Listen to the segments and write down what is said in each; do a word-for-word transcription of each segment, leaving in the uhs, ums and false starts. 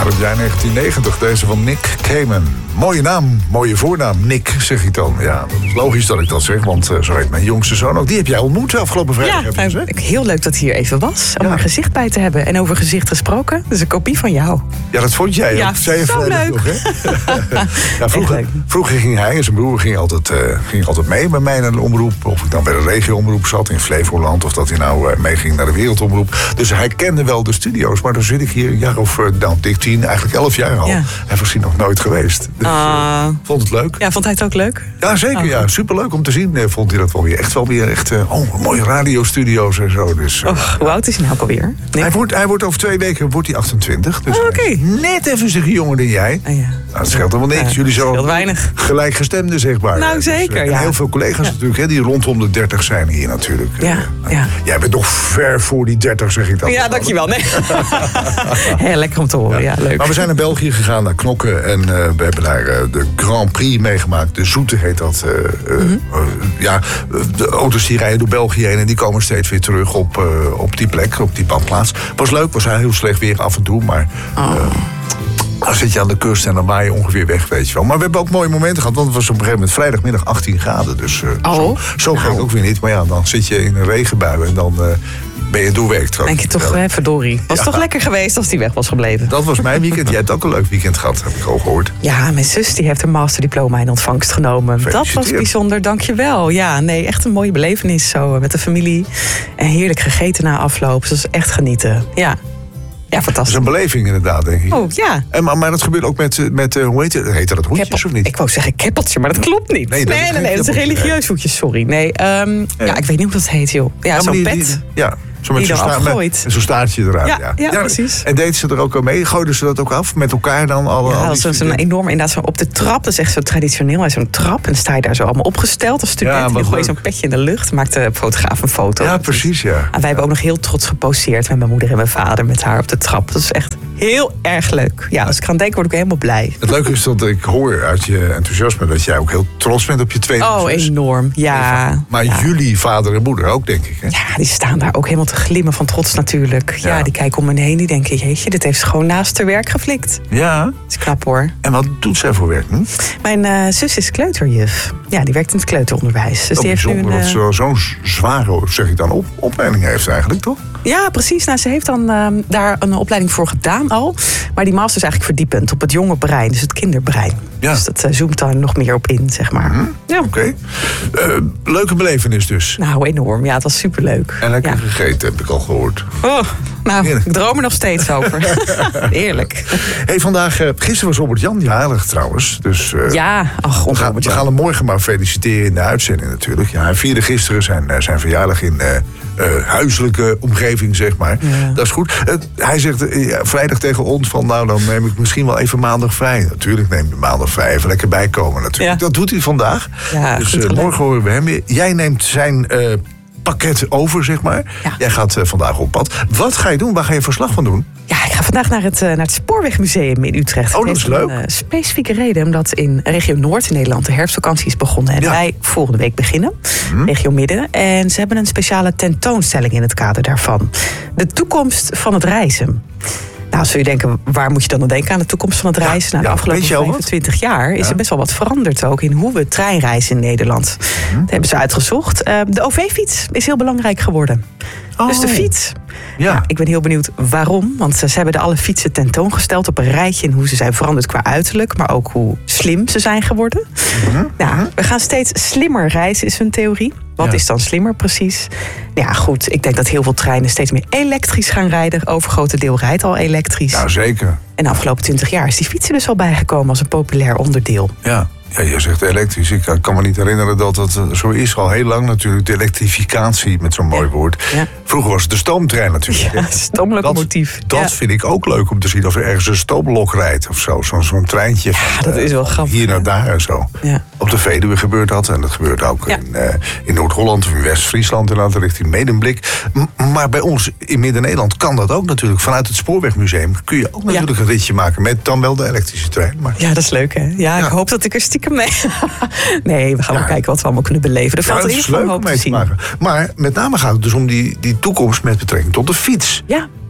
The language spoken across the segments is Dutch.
Maar het jaar negentien negentig, deze van Nick Cayman. Mooie naam, mooie voornaam, Nick, zeg ik dan. Ja, dat is logisch dat ik dat zeg, want uh, zo heet mijn jongste zoon ook. Die heb jij ontmoet afgelopen vrijdag. Ja, hebben ze, nou, heel leuk dat hij hier even was, om ja. een gezicht bij te hebben. En over gezicht gesproken, dat is een kopie van jou. Ja, dat vond jij ja, ook. Zei je zo leuk. Nog, hè? ja, vroeger, leuk. vroeger ging hij en zijn broer ging altijd, uh, ging altijd mee bij mij naar de omroep. Of ik dan bij de regio-omroep zat in Flevoland, of dat hij nou uh, meeging naar de wereldomroep. Dus hij kende wel de studio's, maar dan zit ik hier een jaar of uh, nou, dik tien, eigenlijk elf jaar al. Ja. Hij was hier nog nooit geweest. Dus, uh, uh, vond het leuk. Ja, vond hij het ook leuk? Ja, zeker. Oh. Ja, superleuk om te zien. Nee, vond hij dat wel weer echt wel weer echt uh, oh, mooie radiostudio's en zo. Dus, uh, oh, hoe oud is hij nou ook alweer? Nee. Hij, wordt, hij wordt over twee weken wordt hij achtentwintig. Dus oh, okay. net even een jonger dan jij. Oh, ja. Nou, dat scheelt helemaal niks. Ja, jullie zo weinig. Gelijkgestemden, zeg maar. Nou, zeker. Dus, uh, ja. Heel veel collega's ja. natuurlijk, hè, die rondom de dertig zijn hier natuurlijk. Ja, uh, ja. Jij bent nog ver voor die dertig, zeg ik dan. Ja, dankjewel. Nee. Heel lekker om te horen. Ja. Ja, leuk. Maar we zijn naar België gegaan, naar Knokken. En uh, we hebben daar uh, de Grand Prix meegemaakt. De Zoete heet dat. Uh, uh, mm-hmm. uh, ja, de auto's die rijden door België heen en die komen steeds weer terug op, uh, op die plek, op die badplaats. Was leuk, was heel slecht weer af en toe, maar... Uh, oh. Dan zit je aan de kust en dan waai je ongeveer weg, weet je wel. Maar we hebben ook mooie momenten gehad, want het was op een gegeven moment vrijdagmiddag achttien graden. Dus uh, oh. zo, zo nou. gek ook weer niet. Maar ja, dan zit je in een regenbui en dan uh, ben je doorwerkt. Denk je toch, hè, verdorie. Was ja. toch lekker geweest als die weg was gebleven. Dat was mijn weekend. Jij hebt ook een leuk weekend gehad, heb ik al gehoord. Ja, mijn zus die heeft een masterdiploma in ontvangst genomen. Dat was bijzonder, dankjewel. Ja, nee, echt een mooie belevenis zo met de familie. En heerlijk gegeten na afloop. Dus dat is echt genieten, ja. Ja, fantastisch. Dat is een beleving inderdaad, denk ik. Oh, ja. En, maar, maar dat gebeurt ook met, met uh, hoe heet het? Heet dat hoedjes Keppel. of niet? Ik wou zeggen keppeltje, maar dat klopt niet. Nee, dat nee, is, nee, nee, dat is een religieus hoedje, sorry. Nee, um, ja. ja, ik weet niet hoe dat heet, joh. Ja, ja zo'n die, pet. Die, ja. Zo met zo'n sta- zo staartje eruit. Ja, ja. ja, ja, precies. En deden ze er ook al mee? Gooiden ze dat ook af? Met elkaar dan? Alle, ja, al dat is een enorm, inderdaad, zo op de trap. Dat is echt zo traditioneel. Hij is zo'n trap. En dan sta je daar zo allemaal opgesteld als student. Ja, en dan gooi je zo'n petje in de lucht. Maakt de fotograaf een foto. Ja, precies, ja. En wij ja. hebben ook nog heel trots geposeerd met mijn moeder en mijn vader. Met haar op de trap. Dat is echt heel erg leuk. Ja, als ik aan denk, word ik helemaal blij. Het leuke is dat ik hoor uit je enthousiasme dat jij ook heel trots bent op je tweede Oh, zus. Enorm, ja. Maar ja. jullie vader en moeder ook, denk ik, hè? Ja, die staan daar ook helemaal te glimmen van trots natuurlijk. Ja, ja, die kijken om me heen, die denken, jeetje, dit heeft ze gewoon naast haar werk geflikt. Ja. Dat is knap, hoor. En wat doet zij voor werk? Hm? Mijn uh, zus is kleuterjuf. Ja, die werkt in het kleuteronderwijs. Dus oh, die heeft nu een, dat ze uh... zo'n zware, zeg ik dan, op, opleiding heeft eigenlijk, toch? Ja, precies. Nou, ze heeft dan uh, daar een opleiding voor gedaan al. Maar die master is eigenlijk verdiepend op het jonge brein, dus het kinderbrein. Ja. Dus dat uh, zoomt daar nog meer op in, zeg maar. Mm-hmm. Ja. Oké. Okay. Uh, leuke belevenis dus. Nou, enorm. Ja, het was superleuk. En lekker ja. gegeten, heb ik al gehoord. Oh, nou, Heerlijk. Ik droom er nog steeds over. Heerlijk. Hey, vandaag, uh, gisteren was Robert Jan jarig trouwens. Dus, uh, ja, ach, we, gaan, we gaan hem morgen maar feliciteren in de uitzending natuurlijk. Ja, hij vierde gisteren zijn, uh, zijn verjaardag in uh, uh, huiselijke omgeving, zeg maar. Ja. Dat is goed. Uh, hij zegt uh, vrijdag tegen ons van, nou, dan neem ik misschien wel even maandag vrij. Natuurlijk neem je maandag vrij, even lekker bijkomen natuurlijk. Ja. Dat doet hij vandaag. Ja, dus uh, morgen horen we hem weer. Jij neemt zijn uh, pakket over, zeg maar. Ja. Jij gaat uh, vandaag op pad. Wat ga je doen? Waar ga je verslag van doen? Ja, ik ga vandaag naar het, uh, naar het Spoorwegmuseum in Utrecht. Oh, dat is leuk. Een uh, specifieke reden, omdat in regio Noord in Nederland de herfstvakantie is begonnen. En ja. wij volgende week beginnen, hmm. regio Midden. En ze hebben een speciale tentoonstelling in het kader daarvan. De toekomst van het reizen. Nou, zul je denken, waar moet je dan aan denken aan de toekomst van het reizen? Ja, nou, de ja, afgelopen vijfentwintig jaar is ja. er best wel wat veranderd ook in hoe we treinreizen in Nederland. Hm. Dat hebben ze uitgezocht. Uh, de O V-fiets is heel belangrijk geworden. Oh. Dus de fiets. Ja. Ja, ik ben heel benieuwd waarom. Want ze hebben de alle fietsen tentoongesteld op een rijtje in hoe ze zijn veranderd qua uiterlijk, maar ook hoe slim ze zijn geworden. Mm-hmm. Nou, we gaan steeds slimmer reizen, is hun theorie. Wat ja. is dan slimmer precies? Ja, goed, ik denk dat heel veel treinen steeds meer elektrisch gaan rijden. Het overgrote deel rijdt al elektrisch. Nou, zeker. En de afgelopen twintig jaar is die fietsen dus al bijgekomen als een populair onderdeel. Ja. Ja, je zegt elektrisch. Ik kan me niet herinneren dat dat zo is. Al heel lang natuurlijk. De elektrificatie met zo'n mooi ja. woord. Ja. Vroeger was het de stoomtrein natuurlijk. Ja, stoomlocomotief. Dat, dat ja. vind ik ook leuk om te zien. Of er ergens een stoomlok rijdt of zo. Zo zo'n treintje. Ja, van, dat is wel grappig. Hier naar daar en zo. Ja. Op de Veluwe gebeurt dat. En dat gebeurt ook ja. in, uh, in Noord-Holland of in West-Friesland. Inderdaad, richting Medemblik. M- maar bij ons in Midden-Nederland kan dat ook natuurlijk. Vanuit het Spoorwegmuseum kun je ook natuurlijk ja. een ritje maken. Met dan wel de elektrische trein. Maar... Ja, dat is leuk, hè? Ja, ja. ik hoop dat ik er stiekem mee... nee, we gaan ja. wel kijken wat we allemaal kunnen beleven. Er valt ja, in ieder geval hoop te zien. Maken. Maar met name gaat het dus om die, die toekomst met betrekking tot de fiets. Ja.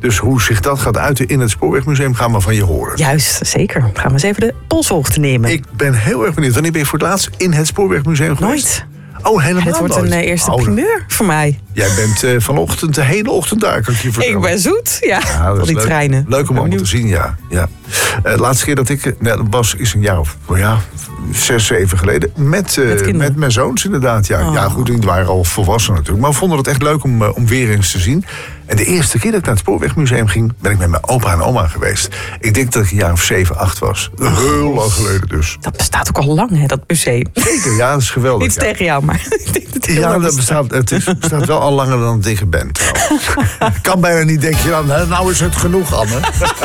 Dus hoe zich dat gaat uiten in het Spoorwegmuseum gaan we van je horen. Juist, zeker. Gaan we eens even de polshoogte nemen. Ik ben heel erg benieuwd. Wanneer ben je voor het laatst in het Spoorwegmuseum geweest? Nooit. Oh, helemaal Het wordt nooit. een uh, eerste oh, primeur voor mij. Jij bent uh, vanochtend de hele ochtend daar, kan ik je vertellen. Ik ben zoet, ja. ja dat Al die leuk. treinen. Leuk om allemaal te zien, ja. ja. Uh, de laatste keer dat ik... Nou, dat was is een jaar of oh ja, zes, zeven geleden. Met, uh, met, met mijn zoons inderdaad. Ja, oh. ja goed, die waren al volwassen natuurlijk. Maar we vonden het echt leuk om, uh, om weer eens te zien. En de eerste keer dat ik naar het Spoorwegmuseum ging... ben ik met mijn opa en oma geweest. Ik denk dat ik een jaar of zeven, acht was. Oh, heel lang geleden dus. Dat bestaat ook al lang, hè, dat museum. Zeker, ja, dat is geweldig. Niet ja. tegen jou, maar ik denk dat het Ja, dat bestaat, het is, bestaat wel al langer dan ik tegen ben. Ik kan bijna niet denken, nou, nou is het genoeg, Anne.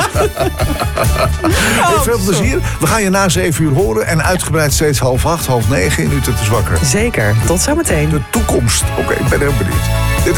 Hey, veel plezier. We gaan je na zeven uur horen. En uitgebreid steeds half acht, half negen in Utrecht is wakker. Zeker. Tot zometeen. De toekomst. Oké, okay, ik ben heel benieuwd.